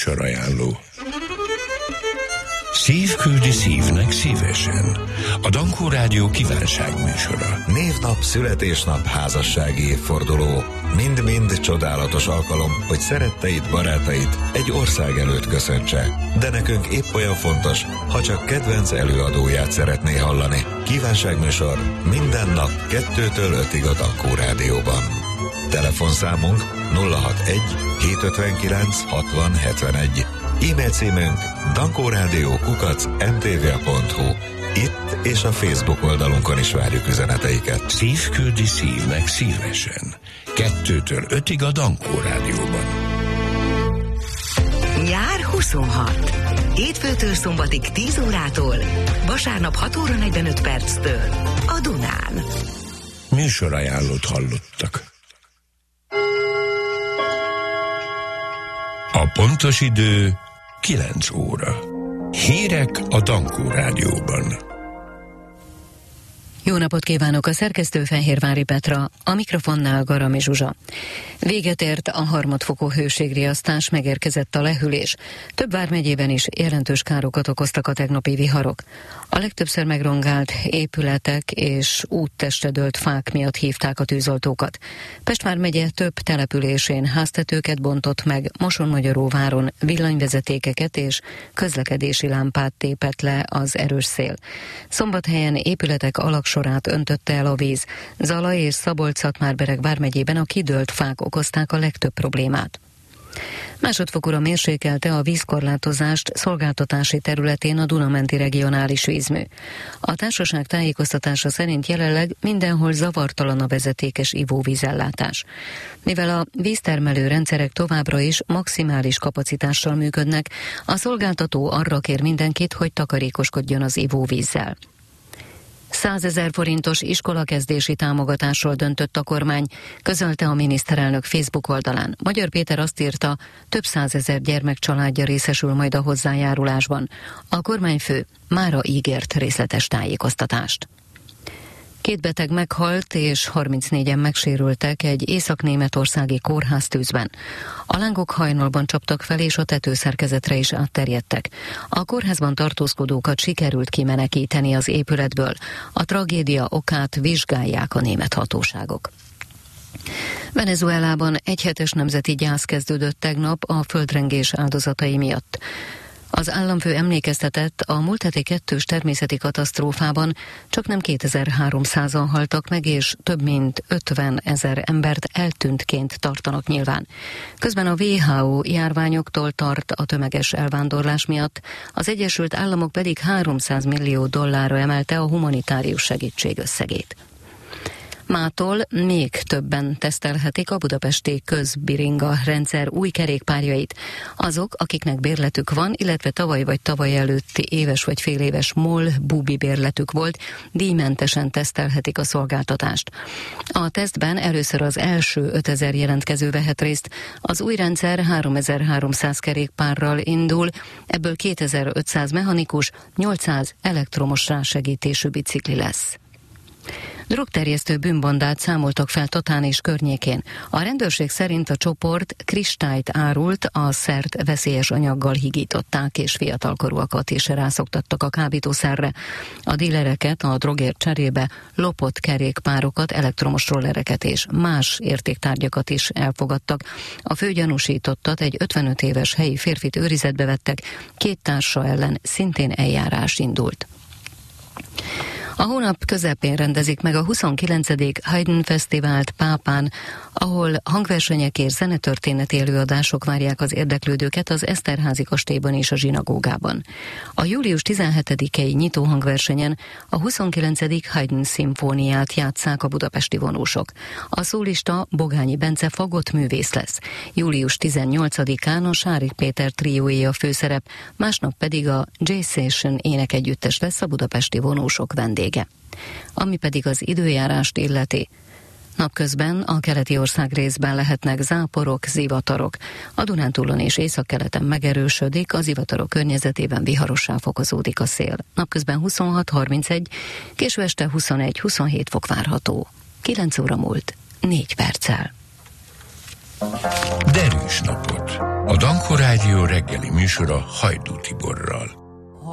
Műsorajánló. Szív küldi szívnek szívesen. A Dankó Rádió kívánságműsora. Névnap, születésnap, házassági évforduló. Mind-mind csodálatos alkalom, hogy szeretteid, barátait egy ország előtt köszöntse. De nekünk épp olyan fontos, ha csak kedvenc előadóját szeretné hallani. Kívánságműsor minden nap 2-től 5-ig a Dankó Rádióban. Telefonszámunk 061 759 60 71. E-mail címünk dankoradio@mtva.hu. Itt és a Facebook oldalunkon is várjuk üzeneteiket. Szív küldi szívnek szívesen. 2-től 5-ig a Dankó Rádióban. Nyár 26. Hétfőtől szombatig 10 órától, vasárnap 6 óra 45 perctől a Dunán. Műsorajánlót hallottak. A pontos idő 9 óra. Hírek a Dankó Rádióban. Jó napot kívánok, a szerkesztő Fehérvári Petra, a mikrofonnál Garami Zsuzsa. Véget ért a harmadfokú hőségriasztás, megérkezett a lehűlés. Több vármegyében is jelentős károkat okoztak a tegnapi viharok. A legtöbbször megrongált épületek és úttestre dőlt fák miatt hívták a tűzoltókat. Pest vármegye több településén háztetőket bontott meg, Mosonmagyaróváron villanyvezetékeket és közlekedési lámpát tépett le az erős szél. Szombathelyen épületek alagsorát öntötte el a víz. Zala és Szabolcs-Szatmár-Bereg vármegyében a kidőlt fák okozták a legtöbb problémát. Másodfokúra mérsékelte a vízkorlátozást szolgáltatási területén a Duna-menti regionális vízmű. A társaság tájékoztatása szerint jelenleg mindenhol zavartalan a vezetékes ivóvízellátás. Mivel a víztermelő rendszerek továbbra is maximális kapacitással működnek, a szolgáltató arra kér mindenkit, hogy takarékoskodjon az ivóvízzel. 100 000 forintos iskolakezdési támogatásról döntött a kormány, közölte a miniszterelnök Facebook oldalán. Magyar Péter azt írta, több 100 000 gyermek családja részesül majd a hozzájárulásban. A kormányfő mára ígért részletes tájékoztatást. 2 beteg meghalt és 34-en megsérültek egy észak-németországi kórháztűzben. A lángok hajnalban csaptak fel és a tetőszerkezetre is átterjedtek. A kórházban tartózkodókat sikerült kimenekíteni az épületből. A tragédia okát vizsgálják a német hatóságok. Venezuelában egyhetes nemzeti gyász kezdődött tegnap a földrengés áldozatai miatt. Az államfő emlékeztetett, a múlt heti 2-s természeti katasztrófában csaknem 2300-an haltak meg, és több mint 50 000 embert eltűntként tartanak nyilván. Közben a WHO járványoktól tart a tömeges elvándorlás miatt, az Egyesült Államok pedig $300 millió emelte a humanitárius segítség összegét. Mától még többen tesztelhetik a budapesti közbiringa rendszer új kerékpárjait. Azok, akiknek bérletük van, illetve tavaly vagy tavaly előtti éves vagy féléves MOL bubi bérletük volt, díjmentesen tesztelhetik a szolgáltatást. A tesztben először az első 5000 jelentkező vehet részt. Az új rendszer 3300 kerékpárral indul, ebből 2500 mechanikus, 800 elektromos rásegítésű bicikli lesz. Drogterjesztő bűnbandát számoltak fel Tatán és környékén. A rendőrség szerint a csoport kristályt árult, a szert veszélyes anyaggal higították, és fiatalkorúakat is rászoktattak a kábítószerre. A dílereket a drogért cserébe lopott kerékpárokat, elektromos rollereket és más értéktárgyakat is elfogadtak. A főgyanúsítottat, egy 55 éves helyi férfit őrizetbe vettek, 2 társa ellen szintén eljárás indult. A hónap közepén rendezik meg a 29. Haydn Fesztivált Pápán, ahol hangversenyek és zenetörténeti előadások várják az érdeklődőket az Eszterházy kastélyban és a zsinagógában. A július 17-i nyitó hangversenyen a 29. Haydn szimfóniát játsszák a budapesti vonósok. A szólista Bogányi Bence fagottművész lesz. Július 18-án a Sárik Péter trióé a főszerep, másnap pedig a J-Session énekegyüttes lesz a budapesti vonósok vendége. Ami pedig az időjárást illeti. Napközben a keleti országrészben lehetnek záporok, zivatarok. A Dunántúlon és északkeleten megerősödik, a zivatarok környezetében viharossá fokozódik a szél. Napközben 26-31, késő este 21-27 fok várható. 9 óra múlt, 4 perccel. Derűs napot. A A Dankó Rádió reggeli műsora Hajdú Tiborral.